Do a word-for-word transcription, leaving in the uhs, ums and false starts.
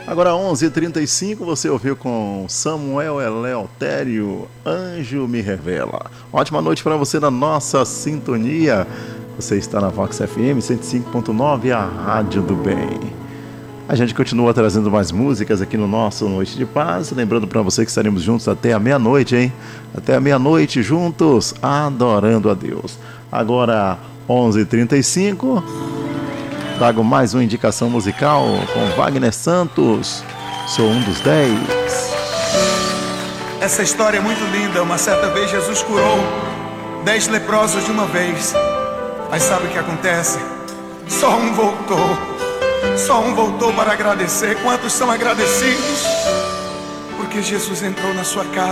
Agora onze e trinta e cinco, você ouviu com Samuel Eleutério, Anjo Me Revela. Ótima noite para você na nossa sintonia. Você está na Vox F M cento e cinco ponto nove, a Rádio do Bem. A gente continua trazendo mais músicas aqui no nosso Noite de Paz. Lembrando para você que estaremos juntos até a meia-noite, hein? Até a meia-noite juntos, adorando a Deus. Agora, onze e trinta e cinco, trago mais uma indicação musical com Wagner Santos. Sou um dos dez. Essa história é muito linda. Uma certa vez Jesus curou dez leprosos de uma vez. Mas sabe o que acontece? Só um voltou. Só um voltou para agradecer. Quantos são agradecidos? Porque Jesus entrou na sua casa.